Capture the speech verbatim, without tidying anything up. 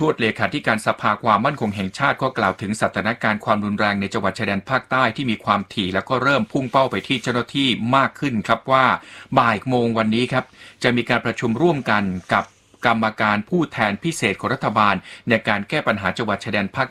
วดเลขาธิการสภาความมั่นคงแห่งชาติก็กล่าวถึงสถานการณ์ความรุนแรงในจังหวัดชายแดนภาคใต้ที่มีความถี่แล้วก็เริ่มพุ่งเป้าไปที่เจ้าหน้าที่มากขึ้นครับว่าบ่ายโมงวันนี้ครับจะมีการประชุมร่วมกันกับกรรมการผู้แทนพิเศษของรัฐบาลในการแก้ปัญหาจังหวัดชายแดนภาค